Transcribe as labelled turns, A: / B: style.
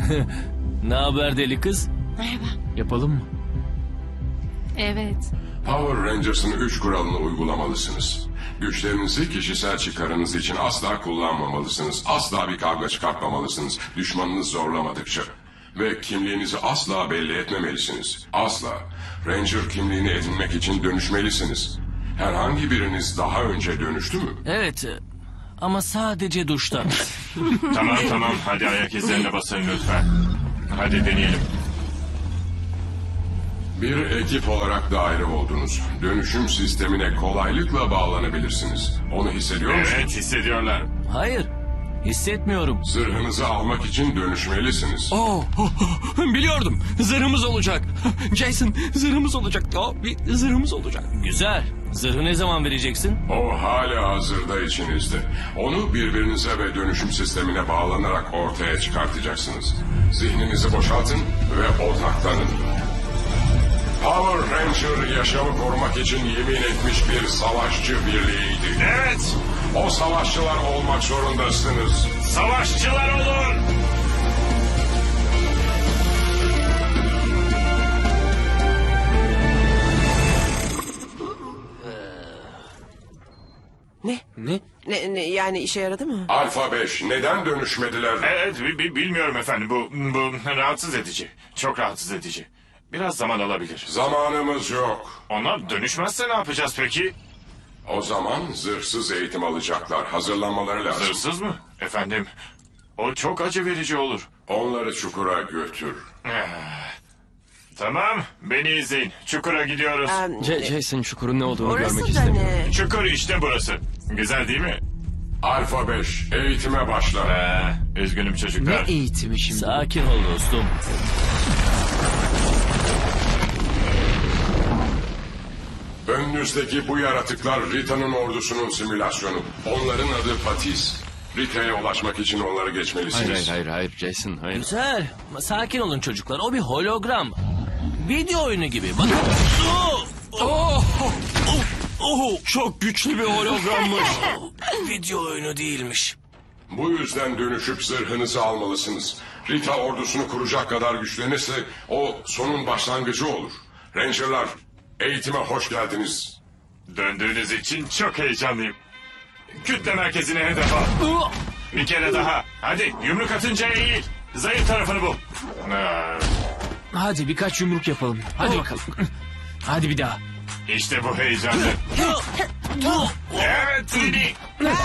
A: Ne haber deli kız?
B: Merhaba.
A: Yapalım mı?
B: Evet.
C: Power Rangers'ın 3 kuralını uygulamalısınız. Güçlerinizi kişisel çıkarınız için asla kullanmamalısınız. Asla bir kavga çıkartmamalısınız. Düşmanınız zorlamadıkça. Ve kimliğinizi asla belli etmemelisiniz. Asla. Ranger kimliğini edinmek için dönüşmelisiniz. Herhangi biriniz daha önce dönüştü mü?
A: Evet. Ama sadece duşta.
D: Tamam hadi ayak izlerine basın lütfen. Hadi deneyelim.
C: Bir ekip olarak daire oldunuz. Dönüşüm sistemine kolaylıkla bağlanabilirsiniz. Onu hissediyor musunuz?
D: Evet hissediyorlar.
A: Hayır. Hissetmiyorum.
C: Zırhınızı almak için dönüşmelisiniz.
E: Biliyordum. Zırhımız olacak. Jason, zırhımız olacak. Bir zırhımız olacak.
A: Güzel. Zırhı ne zaman vereceksin?
C: O hala hazırda içinizde. Onu birbirinize ve dönüşüm sistemine bağlanarak ortaya çıkartacaksınız. Zihninizi boşaltın ve odaklanın. Power Ranger yaşamı korumak için yemin etmiş bir savaşçı birliğiydi.
D: Evet,
C: O savaşçılar olmak zorundasınız.
D: savaşçılar olun.
F: Ne yani işe yaradı mı?
C: Alfa 5 neden dönüşmediler?
D: Evet, bilmiyorum efendim. Bu rahatsız edici. Çok rahatsız edici. Biraz zaman alabilir.
C: Zamanımız yok.
D: Onlar dönüşmezse ne yapacağız peki?
C: O zaman zırhsız eğitim alacaklar. Hazırlanmaları lazım.
D: Hırsız mı? Efendim, o çok acı verici olur.
C: Onları çukura götür.
D: Tamam, beni izleyin. Çukura gidiyoruz.
E: Jason çukurun ne olduğunu görmek
F: Orası da
E: istemiyorum.
F: ne?
D: Çukur işte burası. Güzel değil mi?
C: Alfa 5 eğitime başla.
D: Üzgünüm
E: Ne
D: çocuklar.
E: eğitimi şimdi?
A: Sakin ol dostum.
C: Önünüzdeki bu yaratıklar Rita'nın ordusunun simülasyonu. Onların adı Patis. Rita'ya ulaşmak için onları geçmelisiniz.
E: Hayır Jason, hayır.
A: Güzel. Sakin olun çocuklar. O bir hologram. Video oyunu gibi. Bakın.
E: Çok güçlü bir hologrammış.
A: Video oyunu değilmiş.
C: Bu yüzden dönüşüp zırhınızı almalısınız. Rita ordusunu kuracak kadar güçlenirse o sonun başlangıcı olur. Ranger'lar eğitime hoş geldiniz.
D: Döndüğünüz için çok heyecanlıyım. Kütle merkezine hedef al. Bir kere daha. Hadi yumruk atınca eğil. Zayıf tarafını bul.
E: Hadi birkaç yumruk yapalım. Hadi bakalım. Hadi bir daha.
D: İşte bu heyecanlı. Evet seni.